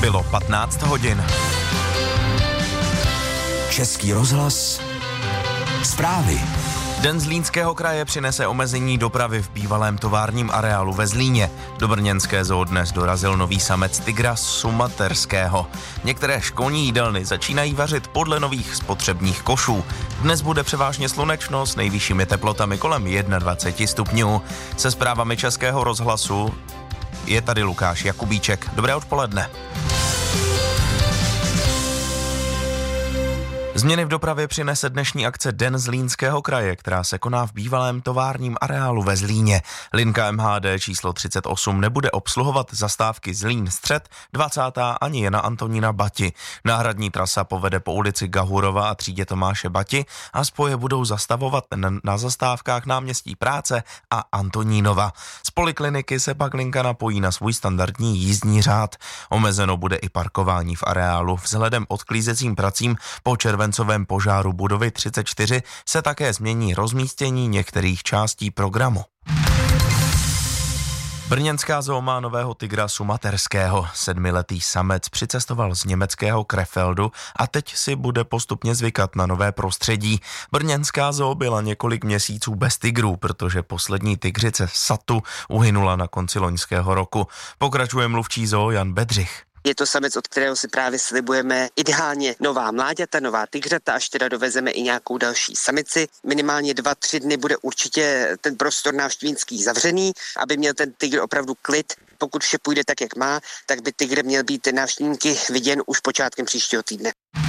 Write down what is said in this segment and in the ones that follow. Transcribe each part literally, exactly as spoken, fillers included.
Bylo patnáct hodin. Český rozhlas. Zprávy. Den Zlínského kraje přinese omezení dopravy v bývalém továrním areálu ve Zlíně. Do brněnské zoo dnes dorazil nový samec tygra sumaterského. Některé školní jídelny začínají vařit podle nových spotřebních košů. Dnes bude převážně slunečno s nejvyššími teplotami kolem dvacet jedna stupňů. Se zprávami Českého rozhlasu je tady Lukáš Jakubíček. Dobré odpoledne. Změny v dopravě přinese dnešní akce Den Zlínského kraje, která se koná v bývalém továrním areálu ve Zlíně. Linka M H D číslo třicet osm nebude obsluhovat zastávky Zlín Střed, dvacátá ani Jana Antonína Bati. Náhradní trasa povede po ulici Gahurova a třídě Tomáše Bati a spoje budou zastavovat na zastávkách Náměstí Práce a Antonínova. Z polikliniky se pak linka napojí na svůj standardní jízdní řád. Omezeno bude i parkování v areálu. Vzhledem odklízecím pracím po červencovém požáru budovy třicet čtyři se také změní rozmístění některých částí programu. Brněnská zoo má nového tygra sumaterského. Sedmiletý samec přicestoval z německého Krefeldu a teď si bude postupně zvykat na nové prostředí. Brněnská zoo byla několik měsíců bez tygrů, protože poslední tygřice Satu uhynula na konci loňského roku. Pokračuje mluvčí zoo Jan Bedřich. Je to samec, od kterého si právě slibujeme ideálně nová mláďata, nová tygřata, až teda dovezeme i nějakou další samici. Minimálně dva, tři dny bude určitě ten prostor návštěvnický zavřený, aby měl ten tygr opravdu klid. Pokud vše půjde tak, jak má, tak by tygr měl být návštěvníky viděn už počátkem příštího týdne.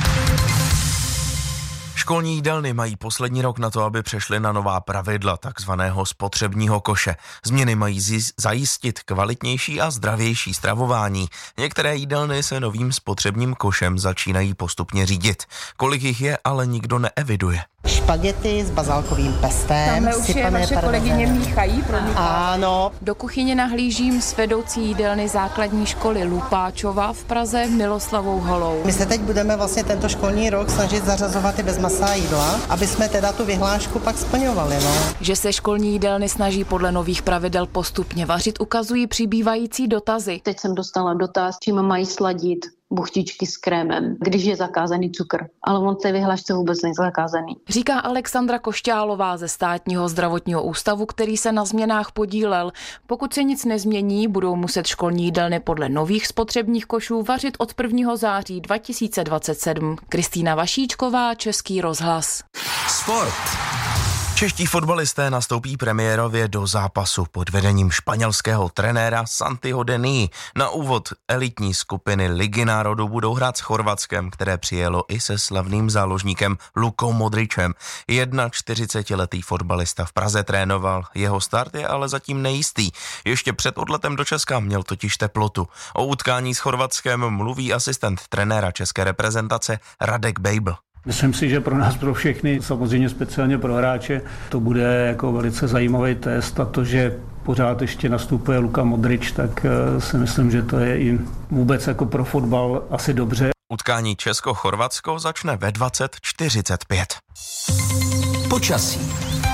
Školní jídelny mají poslední rok na to, aby přešly na nová pravidla takzvaného spotřebního koše. Změny mají ziz- zajistit kvalitnější a zdravější stravování. Některé jídelny se novým spotřebním košem začínají postupně řídit. Kolik jich je, ale nikdo neeviduje. Špagety s bazálkovým pestem. Tamhle už je vaše kolegyně míchají. Ano. Do kuchyně nahlížím s vedoucí jídelny základní školy Lupáčova v Praze Miloslavou Holou. My se teď budeme vlastně tento školní rok snažit zařazovat i bezmasá jídla, aby jsme teda tu vyhlášku pak splňovali. No. Že se školní jídelny snaží podle nových pravidel postupně vařit, ukazují přibývající dotazy. Teď jsem dostala dotaz, čím mají sladit buchtičky s krémem, když je zakázaný cukr. Ale on té vyhlášce vůbec není zakázaný. Říká Alexandra Košťálová ze Státního zdravotního ústavu, který se na změnách podílel. Pokud se nic nezmění, budou muset školní jídelny podle nových spotřebních košů vařit od prvního září dva tisíce dvacet sedm. Kristýna Vašíčková, Český rozhlas. Sport. Čeští fotbalisté nastoupí premiérově do zápasu pod vedením španělského trenéra Santiho Dení. Na úvod elitní skupiny Ligy národů budou hrát s Chorvatskem, které přijelo i se slavným záložníkem Lukou Modričem. čtyřicetiletý fotbalista v Praze trénoval, jeho start je ale zatím nejistý. Ještě před odletem do Česka měl totiž teplotu. O utkání s Chorvatskem mluví asistent trenéra české reprezentace Radek Bejbl. Myslím si, že pro nás, pro všechny, samozřejmě speciálně pro hráče, to bude jako velice zajímavý test a to, že pořád ještě nastupuje Luka Modrič, tak si myslím, že to je i vůbec jako pro fotbal asi dobře. Utkání Česko-Chorvatsko začne ve dvacet čtyřicet pět. Počasí.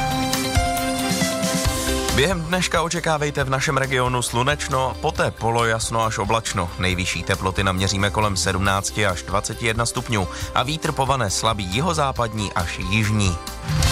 Během dneška očekávejte v našem regionu slunečno, poté polojasno až oblačno. Nejvyšší teploty naměříme kolem sedmnáct až dvacet jedna stupňů a vítr povane slabý jihozápadní až jižní.